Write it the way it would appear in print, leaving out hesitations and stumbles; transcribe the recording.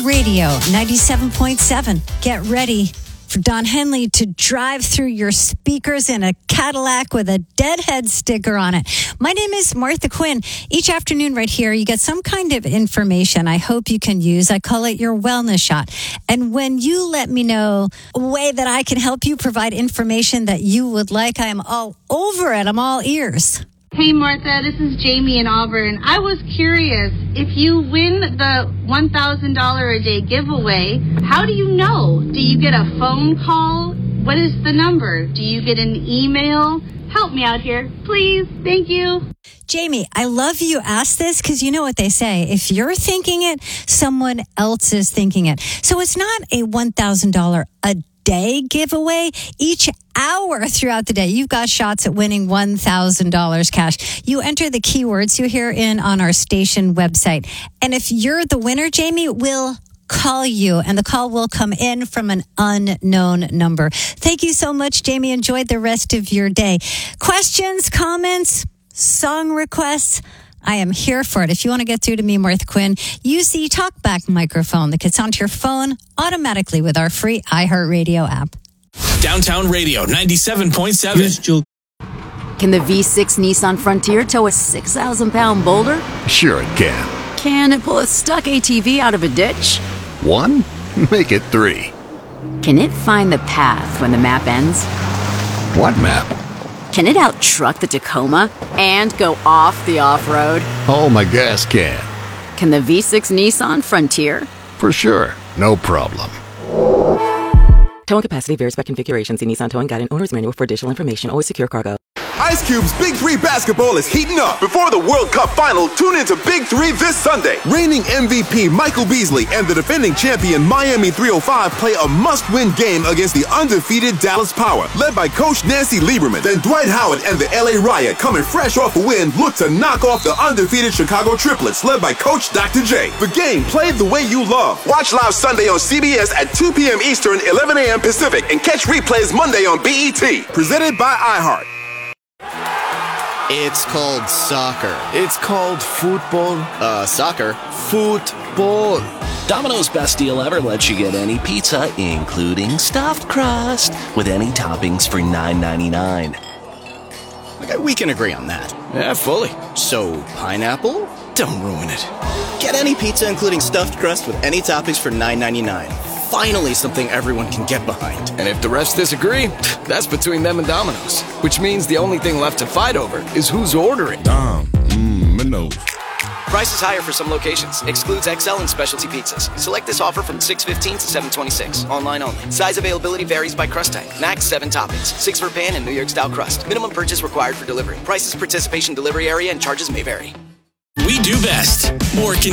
Radio 97.7. Get ready for Don Henley to drive through your speakers in a Cadillac with a Deadhead sticker on it. My name is Martha Quinn. Each afternoon right here, you get some kind of information I hope you can use. I call it your wellness shot. And when you let me know a way that I can help you provide information that you would like, I am all over it. I'm all ears. Hey, Martha, this is Jamie in Auburn. I was curious, if you win the $1,000 a day giveaway, how do you know? Do you get a phone call? What is the number? Do you get an email? Help me out here, please. Thank you. Jamie, I love you asked this because you know what they say. If you're thinking it, someone else is thinking it. So it's not a $1,000 a day giveaway. Each hour throughout the day, you've got shots at winning $1,000 cash. You enter the keywords you hear in on our station website. And if you're the winner, Jamie, we'll call you, and the call will come in from an unknown number. Thank you so much, Jamie. Enjoy the rest of your day. Questions, comments, song requests? I am here for it. If you want to get through to me, Martha Quinn, use the TalkBack microphone that gets onto your phone automatically with our free iHeartRadio app. Downtown Radio 97.7. Can the V6 Nissan Frontier tow a 6,000-pound boulder? Sure it can. Can it pull a stuck ATV out of a ditch? 1? Make it 3. Can it find the path when the map ends? What map? Can it out-truck the Tacoma and go off the off-road? Oh, my gas can. Can the V6 Nissan Frontier? For sure. No problem. Towing capacity varies by configuration. See Nissan Towing Guide and Owner's Manual for additional information. Always secure cargo. Ice Cube's Big 3 basketball is heating up. Before the World Cup final, tune into Big 3 this Sunday. Reigning MVP Michael Beasley and the defending champion Miami 305 play a must-win game against the undefeated Dallas Power, led by Coach Nancy Lieberman. Then Dwight Howard and the LA Riot, coming fresh off a win, look to knock off the undefeated Chicago Triplets, led by Coach Dr. J. The game played the way you love. Watch live Sunday on CBS at 2 p.m. Eastern, 11 a.m. Pacific, and catch replays Monday on BET. Presented by iHeart. It's called soccer. It's called football. Soccer. Football. Domino's best deal ever lets you get any pizza, including stuffed crust, with any toppings for $9.99. Okay, we can agree on that. Yeah, fully. So, pineapple? Don't ruin it. Get any pizza, including stuffed crust, with any toppings for $9.99. Finally, something everyone can get behind. And if the rest disagree, that's between them and Domino's. Which means the only thing left to fight over is who's ordering. Domino's. Price is higher for some locations. Excludes XL and specialty pizzas. Select this offer from 6/15 to 7/26. Online only. Size availability varies by crust type. Max 7 toppings. 6 for pan and New York style crust. Minimum purchase required for delivery. Prices, participation, delivery area, and charges may vary. We do best. More convenient.